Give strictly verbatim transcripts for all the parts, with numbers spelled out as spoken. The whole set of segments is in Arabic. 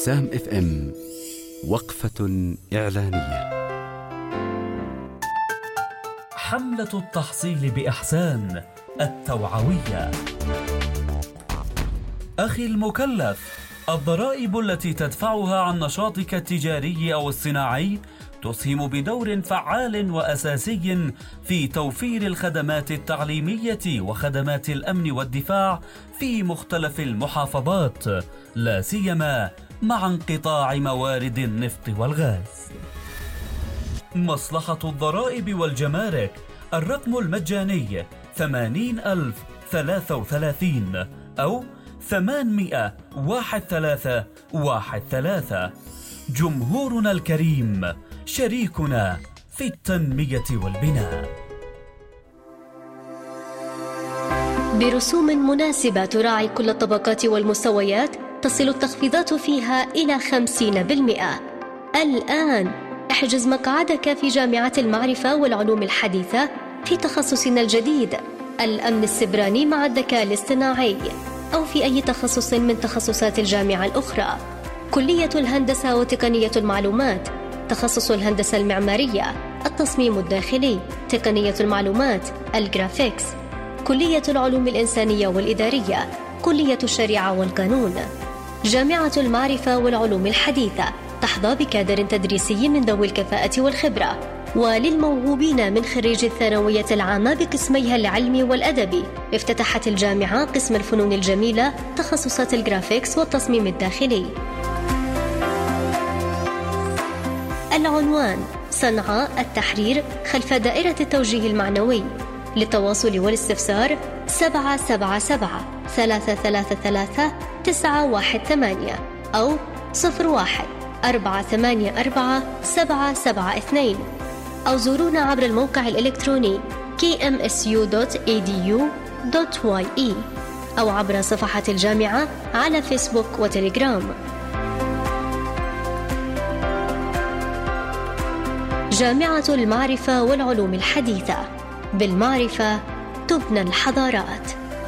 سام اف ام وقفة إعلانية. حملة التحصيل بإحسان التوعوية. أخي المكلف، الضرائب التي تدفعها عن نشاطك التجاري أو الصناعي تسهم بدور فعال وأساسي في توفير الخدمات التعليمية وخدمات الأمن والدفاع في مختلف المحافظات، لا سيما مع انقطاع موارد النفط والغاز. مصلحة الضرائب والجمارك الرقم المجاني ثمانين ألف ثلاثة وثلاثين أو ثمانمائة واحد ثلاثة واحد ثلاثة. جمهورنا الكريم شريكنا في التنمية والبناء. برسوم مناسبة تراعي كل الطبقات والمستويات، تصل التخفيضات فيها إلى خمسين بالمئة. الآن احجز مقعدك في جامعة المعرفة والعلوم الحديثة في تخصصنا الجديد الأمن السبراني مع الذكاء الاصطناعي، أو في أي تخصص من تخصصات الجامعة الأخرى. كلية الهندسة وتقنية المعلومات، تخصص الهندسة المعمارية، التصميم الداخلي، تقنية المعلومات، الجرافيكس. كلية العلوم الإنسانية والإدارية، كلية الشريعة والقانون. جامعة المعرفة والعلوم الحديثة تحظى بكادر تدريسي من ذوي الكفاءة والخبرة. وللموهوبين من خريج الثانوية العامة بقسميها العلمي والأدبي، افتتحت الجامعة قسم الفنون الجميلة تخصصات الجرافيكس والتصميم الداخلي. العنوان: صنعاء التحرير خلف دائرة التوجيه المعنوي. للتواصل والاستفسار سبعة سبعة سبعة ثلاثة ثلاثة ثلاثة تسعة واحد ثمانية أو صفر واحد أربعة ثمانية أربعة سبعة سبعة اثنين، أو زورونا عبر الموقع الإلكتروني كي إم إس يو دوت إي دي يو دوت واي إي أو عبر صفحة الجامعة على فيسبوك وتليجرام. جامعة المعرفة والعلوم الحديثة، بالمعرفة تبنى الحضارات.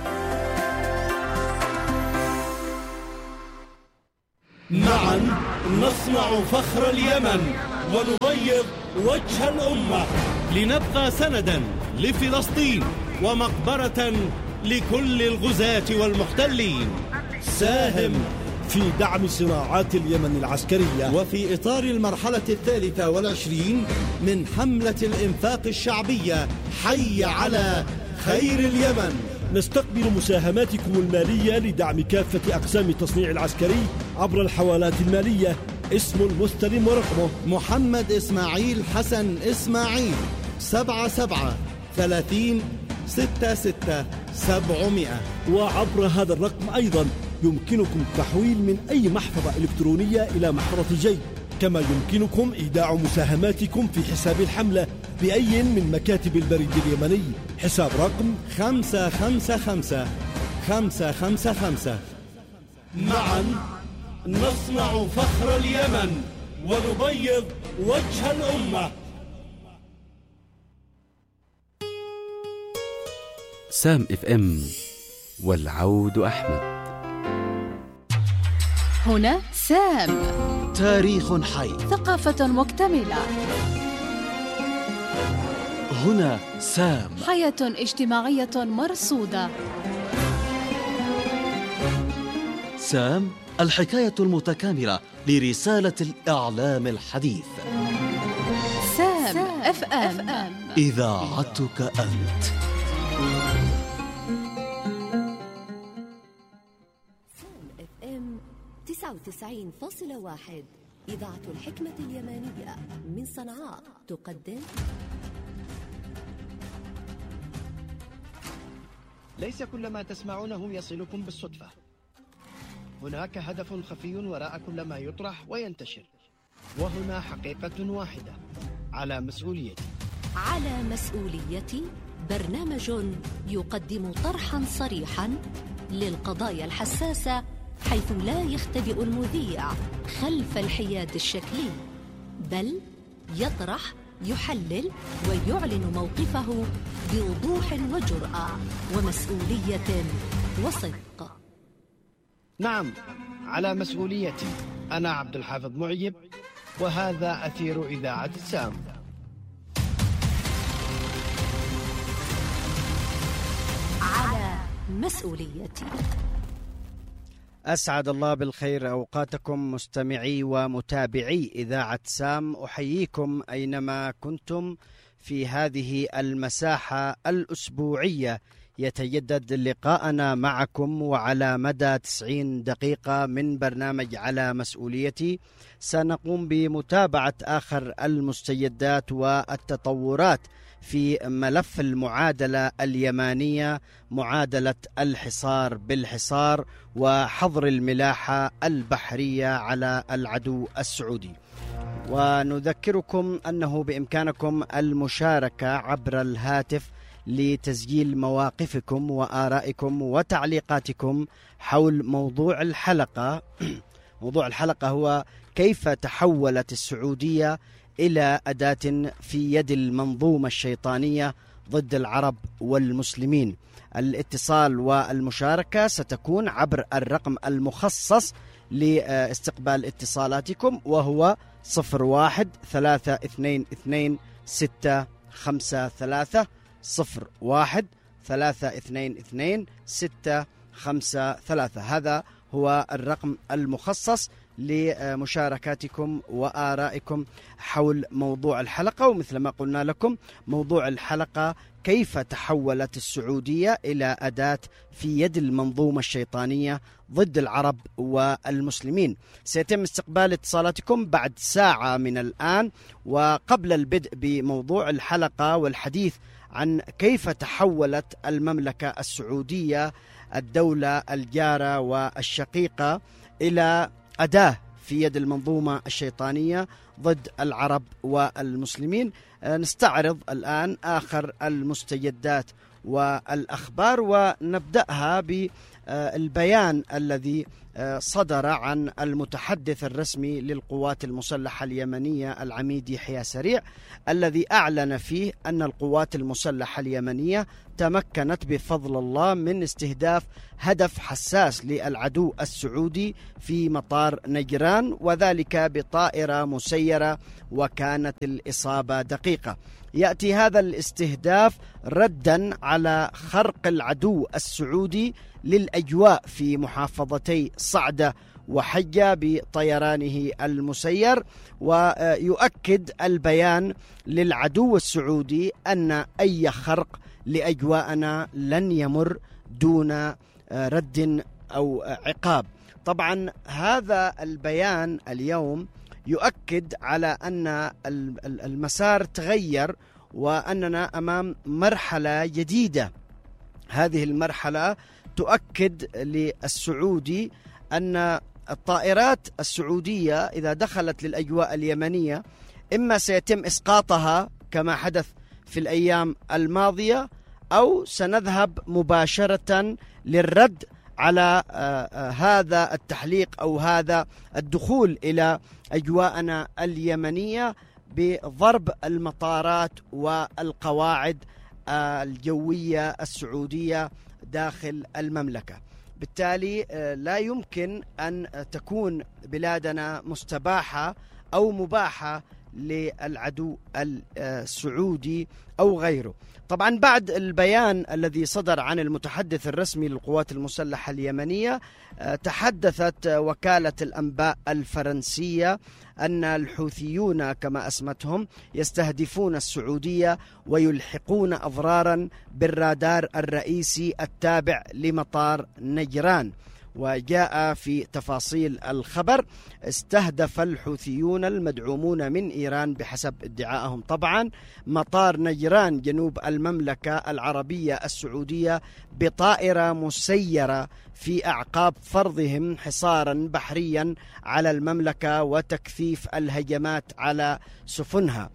معا نصنع فخر اليمن ونبيض وجه الأمة، لنبقى سندا لفلسطين ومقبرة لكل الغزاة والمحتلين. ساهم في دعم صناعات اليمن العسكرية، وفي إطار المرحلة الثالثة والعشرين من حملة الإنفاق الشعبية حي على خير اليمن. نستقبل مساهماتكم المالية لدعم كافة أقسام التصنيع العسكري عبر الحوالات المالية. اسم المستلم ورقمه: محمد إسماعيل حسن إسماعيل، سبعة سبعة ثلاثين ستة ستة سبعمائة. وعبر هذا الرقم أيضا يمكنكم التحويل من أي محفظة إلكترونية إلى محفظة جيب، كما يمكنكم إيداع مساهماتكم في حساب الحملة بأي من مكاتب البريد اليمني. حساب رقم خمسة خمسة خمسة خمسة خمسة خمسة. معا نصنع فخر اليمن ونبيض وجه الأمة. سام اف ام والعود أحمد. هنا سام، تاريخ حي، ثقافة مكتملة. هنا سام، حياة اجتماعية مرصودة. سام، الحكاية المتكاملة لرسالة الإعلام الحديث. سام اف ام، إذاعتك أنت. تسعة وتسعين فاصلة واحد إذاعة الحكمة اليمانية من صنعاء تقدم. ليس كل ما تسمعونه يصلكم بالصدفة. هناك هدف خفي وراء كل ما يطرح وينتشر، وهنا حقيقة واحدة على مسؤوليتي. على مسؤوليتي برنامج يقدم طرحا صريحا للقضايا الحساسة، حيث لا يختبئ المذيع خلف الحياد الشكلي، بل يطرح، يحلل ويعلن موقفه بوضوح وجرأة ومسؤولية وصدق. نعم، على مسؤوليتي أنا عبد الحافظ معيب، وهذا أثير إذاعة سام. على مسؤوليتي. أسعد الله بالخير أوقاتكم مستمعي ومتابعي إذاعة سام، أحييكم أينما كنتم في هذه المساحة الأسبوعية. يتجدد لقاءنا معكم وعلى مدى تسعين دقيقة من برنامج على مسؤوليتي سنقوم بمتابعة آخر المستجدات والتطورات في ملف المعادلة اليمانية، معادلة الحصار بالحصار وحظر الملاحة البحرية على العدو السعودي. ونذكركم أنه بإمكانكم المشاركة عبر الهاتف لتسجيل مواقفكم وآرائكم وتعليقاتكم حول موضوع الحلقة. موضوع الحلقة هو كيف تحولت السعودية إلى أداة في يد المنظومة الشيطانية ضد العرب والمسلمين. الاتصال والمشاركة ستكون عبر الرقم المخصص لاستقبال اتصالاتكم، وهو صفر واحد ثلاثة اثنين اثنين ستة خمسة ثلاثة صفر واحد ثلاثة اثنين اثنين ستة خمسة ثلاثة. هذا هو الرقم المخصص لمشاركاتكم وآرائكم حول موضوع الحلقة. ومثل ما قلنا لكم، موضوع الحلقة كيف تحولت السعودية إلى أداة في يد المنظومة الشيطانية ضد العرب والمسلمين. سيتم استقبال اتصالاتكم بعد ساعة من الآن. وقبل البدء بموضوع الحلقة والحديث عن كيف تحولت المملكة السعودية الدولة الجارة والشقيقة إلى أداة في يد المنظومة الشيطانية ضد العرب والمسلمين، نستعرض الآن آخر المستجدات والأخبار، ونبدأها بالبيان الذي صدر عن المتحدث الرسمي للقوات المسلحة اليمنية العميد يحيى سريع، الذي أعلن فيه أن القوات المسلحة اليمنية تمكنت بفضل الله من استهداف هدف حساس للعدو السعودي في مطار نجران، وذلك بطائرة مسيرة، وكانت الإصابة دقيقة. يأتي هذا الاستهداف ردا على خرق العدو السعودي للأجواء في محافظتي صعدة وحجة بطيرانه المسير. ويؤكد البيان للعدو السعودي أن أي خرق لأجواءنا لن يمر دون رد أو عقاب. طبعا هذا البيان اليوم يؤكد على أن المسار تغير وأننا أمام مرحلة جديدة. هذه المرحلة تؤكد للسعودي أن الطائرات السعودية إذا دخلت للأجواء اليمنية إما سيتم إسقاطها كما حدث في الأيام الماضية، أو سنذهب مباشرة للرد على هذا التحليق أو هذا الدخول إلى أجواءنا اليمنية بضرب المطارات والقواعد الجوية السعودية داخل المملكة. بالتالي لا يمكن أن تكون بلادنا مستباحة أو مباحة للعدو السعودي أو غيره. طبعا بعد البيان الذي صدر عن المتحدث الرسمي للقوات المسلحة اليمنية، تحدثت وكالة الأنباء الفرنسية أن الحوثيون كما أسمتهم يستهدفون السعودية ويلحقون أضرارا بالرادار الرئيسي التابع لمطار نجران. وجاء في تفاصيل الخبر: استهدف الحوثيون المدعومون من إيران بحسب ادعائهم طبعا مطار نجران جنوب المملكة العربية السعودية بطائرة مسيرة في أعقاب فرضهم حصارا بحريا على المملكة وتكثيف الهجمات على سفنها.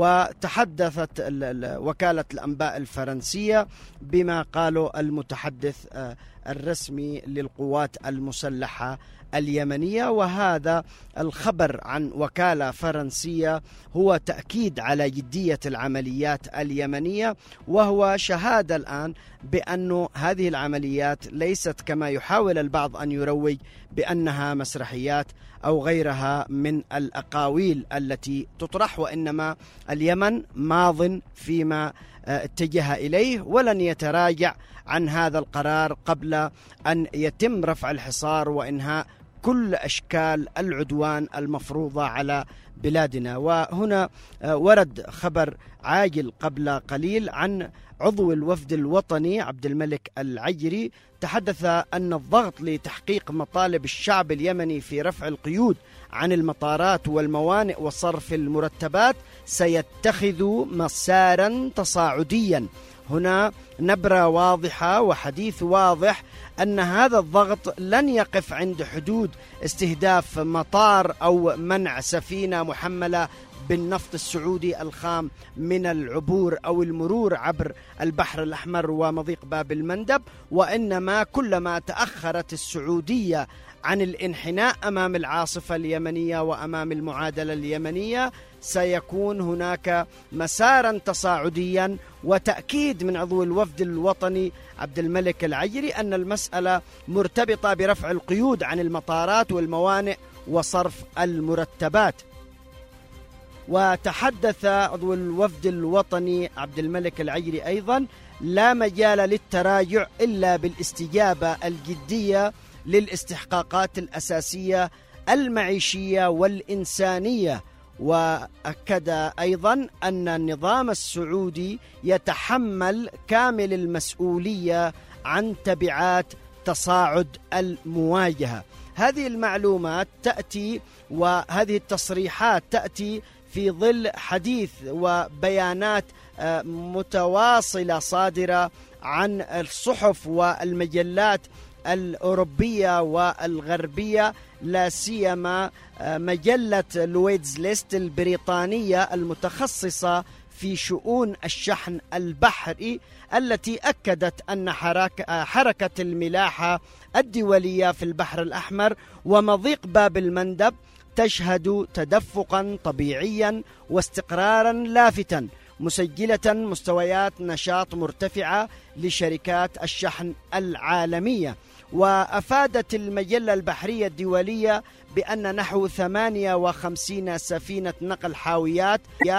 وتحدثت وكالة الأنباء الفرنسية بما قاله المتحدث الرسمي للقوات المسلحة اليمنية. وهذا الخبر عن وكالة فرنسية هو تأكيد على جدية العمليات اليمنية، وهو شهادة الآن بأن هذه العمليات ليست كما يحاول البعض أن يروج بأنها مسرحيات أو غيرها من الأقاويل التي تطرح، وإنما اليمن ماض فيما اتجه إليه ولن يتراجع عن هذا القرار قبل أن يتم رفع الحصار وإنهاء كل أشكال العدوان المفروضة على بلادنا. وهنا ورد خبر عاجل قبل قليل عن عضو الوفد الوطني عبد الملك العجري، تحدث أن الضغط لتحقيق مطالب الشعب اليمني في رفع القيود عن المطارات والموانئ وصرف المرتبات سيتخذ مسارا تصاعديا. هنا نبرة واضحة وحديث واضح أن هذا الضغط لن يقف عند حدود استهداف مطار أو منع سفينة محملة بالنفط السعودي الخام من العبور أو المرور عبر البحر الأحمر ومضيق باب المندب، وإنما كلما تأخرت السعودية عن الانحناء أمام العاصفة اليمنية وأمام المعادلة اليمنية سيكون هناك مسارا تصاعديا. وتأكيد من عضو الوفد الوطني عبد الملك العجري أن المسألة مرتبطة برفع القيود عن المطارات والموانئ وصرف المرتبات. وتحدث عضو الوفد الوطني عبد الملك العجري أيضا: لا مجال للتراجع إلا بالاستجابة الجدية للاستحقاقات الأساسية المعيشية والإنسانية. وأكد أيضا أن النظام السعودي يتحمل كامل المسؤولية عن تبعات تصاعد المواجهة. هذه المعلومات تأتي وهذه التصريحات تأتي في ظل حديث وبيانات متواصلة صادرة عن الصحف والمجلات الأوروبية والغربية، لا سيما مجلة لويدز ليست البريطانية المتخصصة في شؤون الشحن البحري، التي أكدت أن حركة الملاحة الدولية في البحر الأحمر ومضيق باب المندب تشهد تدفقا طبيعيا واستقرارا لافتا، مسجلة مستويات نشاط مرتفعة لشركات الشحن العالمية. وأفادت المجلة البحرية الدولية بأن نحو ثمانية وخمسين سفينة نقل حاويات